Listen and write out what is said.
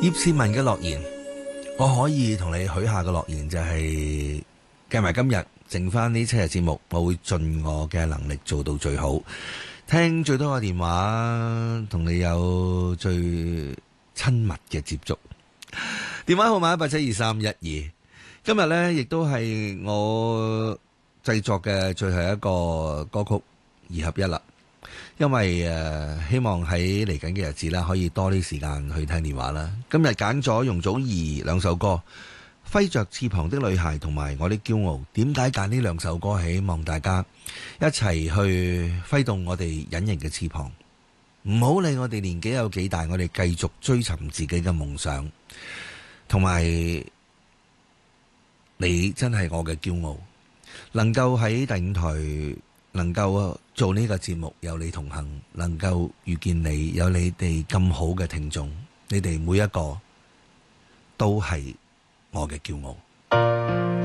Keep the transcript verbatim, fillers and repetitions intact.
葉倩文嘅諾言，我可以同你許下嘅諾言就係計埋今日剩翻呢七日節目，我會盡我嘅能力做到最好，聽最多嘅電話，同你有最親密嘅接觸。電話號碼一八七二三一二。今日呢，亦都係我製作嘅最後一個歌曲二合一啦。因為誒、呃，希望喺嚟緊嘅日子啦，可以多啲時間去聽電話啦。今日揀咗容祖兒兩首歌，《揮着翅膀的女孩》同埋《我的驕傲》。點解揀呢兩首歌？希望大家一齊去揮動我哋隱形嘅翅膀，唔好理我哋年紀有幾大，我哋繼續追尋自己嘅夢想。同埋，你真係我嘅驕傲，能夠喺第五台。能夠做呢個節目，有你同行，能夠遇見你，有你哋咁好嘅聽眾，你哋每一個都係我嘅驕傲。